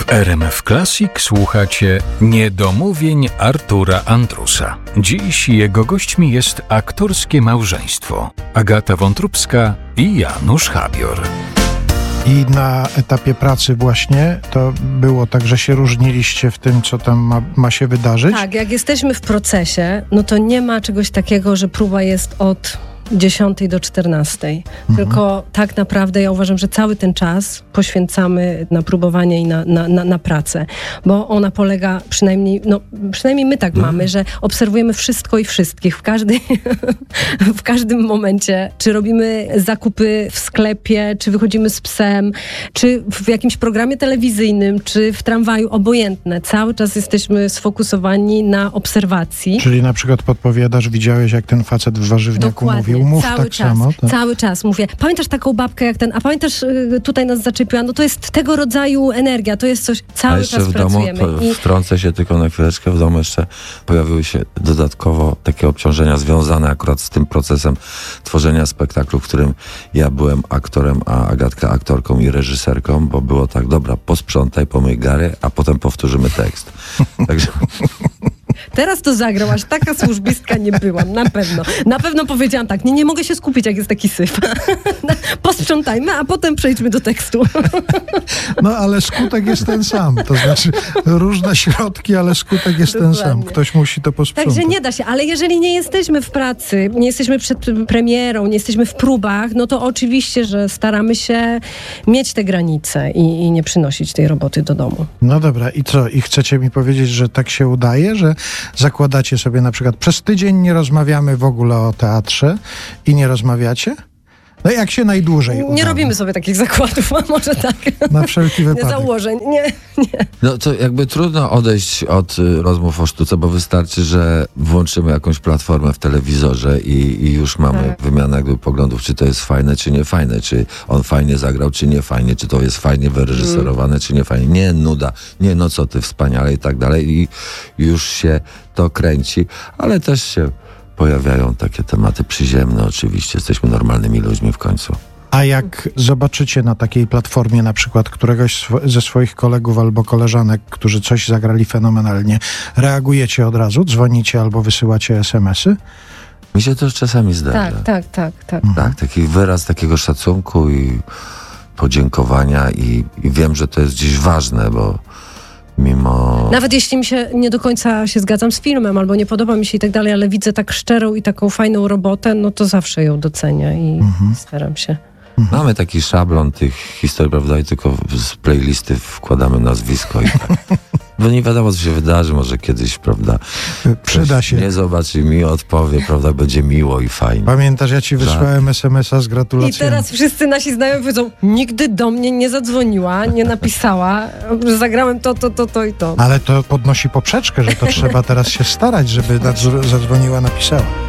W RMF Classic słuchacie Niedomówień Artura Andrusa. Dziś jego gośćmi jest aktorskie małżeństwo Agata Wątróbska i Janusz Habior. I na etapie pracy właśnie to było tak, że się różniliście w tym, co tam ma się wydarzyć? Tak, jak jesteśmy w procesie, no to nie ma czegoś takiego, że próba jest od 10 do 14. Tylko tak naprawdę ja uważam, że cały ten czas poświęcamy na próbowanie i na pracę. Bo ona polega, przynajmniej my tak mamy, że obserwujemy wszystko i wszystkich w każdym momencie. Czy robimy zakupy w sklepie, czy wychodzimy z psem, czy w jakimś programie telewizyjnym, czy w tramwaju, obojętne. Cały czas jesteśmy sfokusowani na obserwacji. Czyli na przykład podpowiadasz, widziałeś, jak ten facet w warzywniaku mówił? Mów cały tak czas, samo. Tak? Cały czas mówię, pamiętasz taką babkę jak ten, a pamiętasz tutaj nas zaczepiła, no to jest tego rodzaju energia, to jest coś, cały czas pracujemy. W domu, wtrącę się tylko na chwileczkę, w domu jeszcze pojawiły się dodatkowo takie obciążenia związane akurat z tym procesem tworzenia spektaklu, w którym ja byłem aktorem, a Agatka aktorką i reżyserką, bo było tak, dobra, posprzątaj, pomyj gary, a potem powtórzymy tekst. Także... Teraz to zagrał, aż taka służbistka nie byłam, na pewno. Na pewno powiedziałam tak, nie mogę się skupić, jak jest taki syf. Posprzątajmy, a potem przejdźmy do tekstu. No ale skutek jest ten sam. To znaczy różne środki, ale skutek jest ten sam. Ktoś musi to posprzątać. Także nie da się, ale jeżeli nie jesteśmy w pracy, nie jesteśmy przed premierą, nie jesteśmy w próbach, no to oczywiście, że staramy się mieć te granice i nie przynosić tej roboty do domu. No dobra, i co? I chcecie mi powiedzieć, że tak się udaje, że zakładacie sobie na przykład przez tydzień nie rozmawiamy w ogóle o teatrze i nie rozmawiacie? No jak się najdłużej uda? Nie robimy sobie takich zakładów, a może tak. Na wszelki wypadek. Nie założeń, nie. No to jakby trudno odejść od rozmów o sztuce, bo wystarczy, że włączymy jakąś platformę w telewizorze i już mamy wymianę jakby poglądów, czy to jest fajne, czy nie fajne, czy on fajnie zagrał, czy nie fajnie, czy to jest fajnie wyreżyserowane, czy nie fajnie. Nie, nuda, nie, no co ty, wspaniale i tak dalej. I już się to kręci, ale też się pojawiają takie tematy przyziemne oczywiście. Jesteśmy normalnymi ludźmi w końcu. A jak zobaczycie na takiej platformie na przykład któregoś ze swoich kolegów albo koleżanek, którzy coś zagrali fenomenalnie, reagujecie od razu? Dzwonicie albo wysyłacie SMS-y? Mi się to już czasami zdarza. Tak. Tak, taki wyraz takiego szacunku i podziękowania i wiem, że to jest gdzieś ważne, bo mimo... Nawet jeśli mi się nie do końca się zgadzam z filmem, albo nie podoba mi się i tak dalej, ale widzę tak szczerą i taką fajną robotę, no to zawsze ją docenię i staram się. Mamy taki szablon tych historii, prawda, i tylko z playlisty wkładamy nazwisko i tak. Bo nie wiadomo, co się wydarzy, może kiedyś, prawda, Przyda się. Nie zobaczy, mi odpowie, prawda, będzie miło i fajnie. Pamiętasz, ja ci wysłałem SMS-a z gratulacjami. I teraz wszyscy nasi znajomi powiedzą, nigdy do mnie nie zadzwoniła, nie napisała, że zagrałem to i to. Ale to podnosi poprzeczkę, że to trzeba teraz się starać, żeby zadzwoniła, napisała.